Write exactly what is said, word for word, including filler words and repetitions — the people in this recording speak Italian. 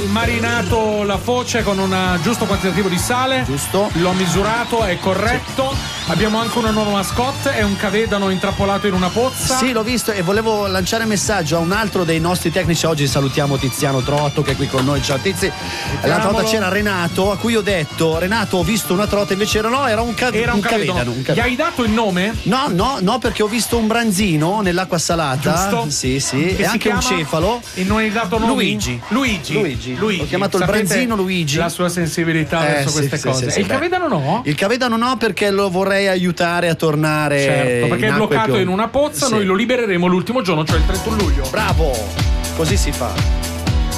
marinato la foce con un giusto quantitativo di sale. Giusto. L'ho misurato, è corretto. Sì. Abbiamo anche una nuova mascotte, è un cavedano intrappolato in una pozza. Sì, l'ho visto e volevo lanciare messaggio a un altro dei nostri tecnici. Oggi salutiamo Tiziano Trotto che è qui con noi. Ciao Tizi. L'altra volta c'era Renato, a cui ho detto: Renato, ho visto una trota, invece era no, era un, ca- era un, un cavedano. cavedano. Un cavedano. Gli hai dato il nome? No, no, no, perché ho visto un branzino nell'acqua salata. Giusto? Sì, sì. Che e anche un cefalo. E non hai dato nome? Luigi. Luigi. Luigi. Luigi. Ho chiamato Sapete il branzino Luigi. La sua sensibilità eh, verso sì, queste sì, cose. sì, sì, e il beh. cavedano no? Il cavedano no, perché lo vorrei aiutare a tornare. Certo, perché in è bloccato più... in una pozza, sì. Noi lo libereremo l'ultimo giorno, cioè il trentuno luglio. Bravo! Così si fa.